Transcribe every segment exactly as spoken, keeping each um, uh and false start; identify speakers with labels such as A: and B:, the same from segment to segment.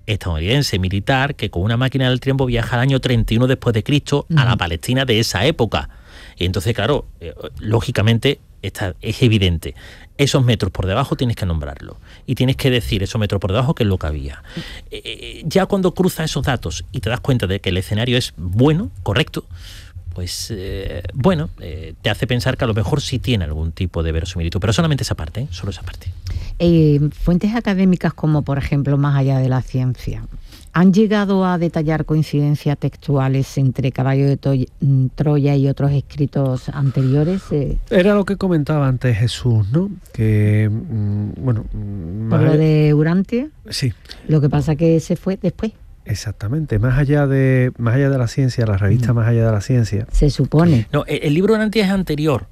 A: estadounidense militar que con una máquina del tiempo viaja al año treinta y uno después de Cristo a la Palestina de esa época. Y entonces, claro, eh, lógicamente está, es evidente. Esos metros por debajo tienes que nombrarlo. Y tienes que decir esos metros por debajo qué es lo que había. Eh, ya cuando cruzas esos datos y te das cuenta de que el escenario es bueno, correcto, pues eh, bueno, eh, te hace pensar que a lo mejor sí tiene algún tipo de verosimilitud. Pero solamente esa parte, ¿eh? Solo esa parte.
B: Eh, fuentes académicas como, por ejemplo, Más allá de la ciencia, ¿han llegado a detallar coincidencias textuales entre Caballo de to- Troya y otros escritos anteriores? Eh,
C: Era lo que comentaba antes Jesús, ¿no? Que, mmm, bueno...
B: Por lo de Urantia.
C: Sí.
B: Lo que pasa que se fue después.
C: Exactamente. Más allá de más allá de la ciencia, la revista mm. Más allá de la ciencia...
B: Se supone.
A: No, el, el libro de Urantia es anterior.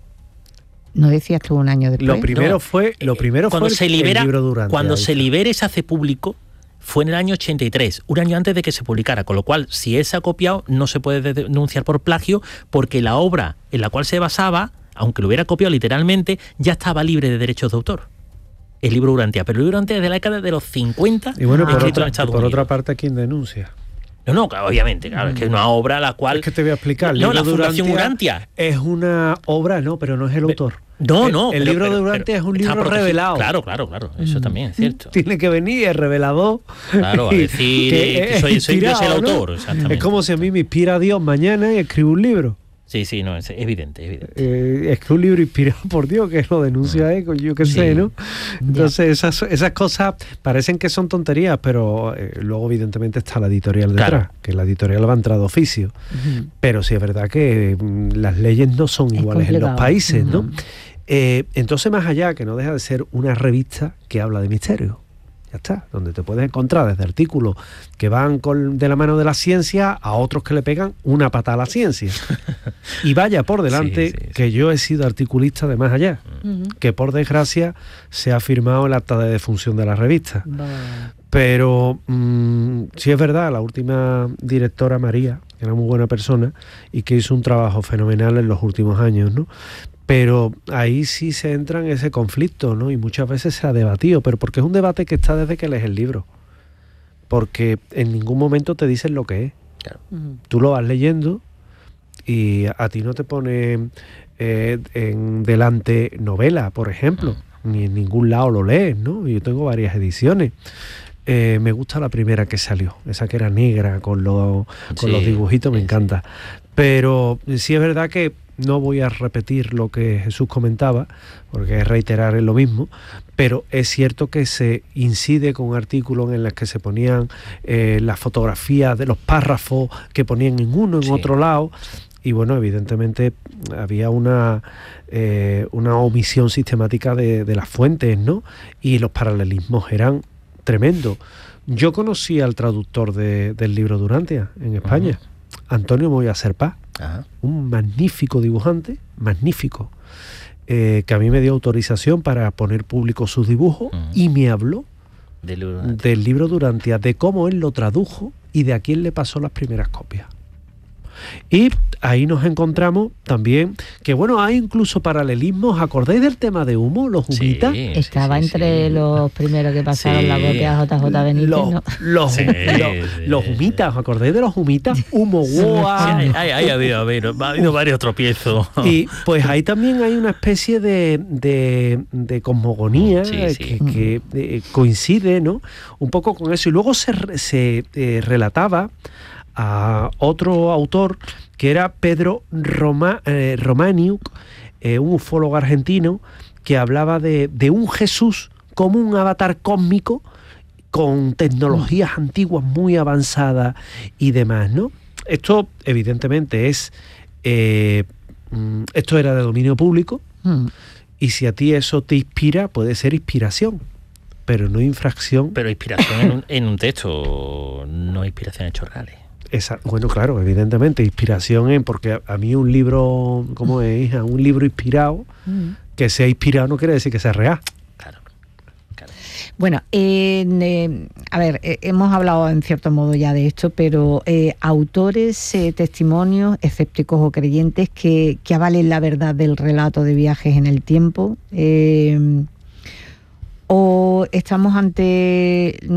B: ¿No decías tú un año después?
C: Lo primero
A: no,
C: fue, lo primero
A: cuando
C: fue
A: se
C: el,
A: libera,
C: el libro de Urantia.
A: Cuando se libere y se hace público... Fue en el año ochenta y tres, un año antes de que se publicara, con lo cual, si él se ha copiado, no se puede denunciar por plagio, porque la obra en la cual se basaba, aunque lo hubiera copiado literalmente, ya estaba libre de derechos de autor. El libro Urantia, pero el libro Urantia es de la década de los cincuenta.
C: Y bueno,
A: ah,
C: por, otra, por otra parte, ¿quién denuncia?
A: No, no, obviamente, claro, es que es una obra a la cual...
C: Es que te voy a explicar.
A: No, la Fundación
C: Urantia,
A: Urantia.
C: Es una obra, no, pero no es el autor.
A: No, no.
C: El, el
A: pero,
C: libro
A: pero,
C: de Urantia es un libro revelado.
A: Claro, claro, claro. Eso también es cierto.
C: Tiene que venir el revelador.
A: Claro, a decir que, que soy, soy yo el autor.
C: ¿no?
A: Exactamente.
C: Es como si a mí me inspira a Dios mañana y escribo un libro.
A: Sí, sí, no, es evidente, evidente.
C: Eh, es que un libro inspirado por Dios, que lo denuncia Eco, yo qué sí. sé, ¿no? Entonces, esas, esas cosas parecen que son tonterías, pero eh, luego, evidentemente, está la editorial detrás, claro. que la editorial va a entrar de oficio. Uh-huh. Pero sí es verdad que mm, las leyes no son es iguales complicado. En los países, uh-huh. ¿no? Eh, entonces, más allá, que no deja de ser una revista que habla de misterio. Ya está, donde te puedes encontrar desde artículos que van con, de la mano de la ciencia a otros que le pegan una patada a la ciencia. Y vaya por delante sí, sí, que sí. yo he sido articulista de Más allá, uh-huh. que por desgracia se ha firmado el acta de defunción de la revista. Bah. Pero mmm, sí es verdad, la última directora, María, que era muy buena persona y que hizo un trabajo fenomenal en los últimos años, ¿no? Pero ahí sí se entra en ese conflicto, ¿no? Y muchas veces se ha debatido, pero porque es un debate que está desde que lees el libro. Porque en ningún momento te dicen lo que es. Claro. Uh-huh. Tú lo vas leyendo y a ti no te pone eh, en delante novela, por ejemplo. Uh-huh. Ni en ningún lado lo lees, ¿no? Yo tengo varias ediciones. Eh, me gusta la primera que salió, esa que era negra, con, lo, con sí, los dibujitos, me sí, encanta. Sí. Pero sí es verdad que no voy a repetir lo que Jesús comentaba, porque es reiterar en lo mismo, pero es cierto que se incide con artículos en los que se ponían eh, las fotografías de los párrafos que ponían en uno, en sí. otro lado, y bueno, evidentemente había una, eh, una omisión sistemática de, de las fuentes, ¿no? Y los paralelismos eran tremendos. Yo conocí al traductor de, del libro de Urantia en España, uh-huh. Antonio Moya Serpá, uh-huh. un magnífico dibujante, magnífico, eh, que a mí me dio autorización para poner público sus dibujos uh-huh. y me habló del libro, del libro de Urantia, de cómo él lo tradujo y de a quién le pasó las primeras copias. Y ahí nos encontramos también que, bueno, hay incluso paralelismos. ¿Acordáis del tema de Humo, los humitas?
B: Sí, Estaba sí, entre sí. los primeros que pasaron sí. la copia J J Benítez.
C: Los,
B: ¿no?
C: los,
A: sí,
C: los,
A: sí.
C: los humitas, ¿os acordáis de los humitas? Humo, Woa.
A: Sí, ahí, ahí ha habido, ha habido, ha habido varios tropiezos.
C: Y pues ahí también hay una especie de, de, de cosmogonía sí, sí. que, que eh, coincide, ¿no? Un poco con eso. Y luego se, se eh, relataba a otro autor que era Pedro Roma, eh, Romaniuk, eh, un ufólogo argentino, que hablaba de, de un Jesús como un avatar cósmico con tecnologías mm. antiguas muy avanzadas y demás, ¿no? Esto evidentemente es eh, esto era de dominio público mm. y si a ti eso te inspira, puede ser inspiración, pero no infracción.
A: Pero inspiración en un, en un texto, no inspiración en hechos reales.
C: Esa, bueno, claro, evidentemente, inspiración en, porque a, a mí un libro, ¿cómo es, hija? Un libro inspirado, mm. que sea inspirado no quiere decir que sea real.
A: Claro, claro.
B: Bueno, eh, eh, a ver, eh, hemos hablado en cierto modo ya de esto, pero eh, autores, eh, testimonios, escépticos o creyentes que, que avalen la verdad del relato de viajes en el tiempo, eh, o estamos ante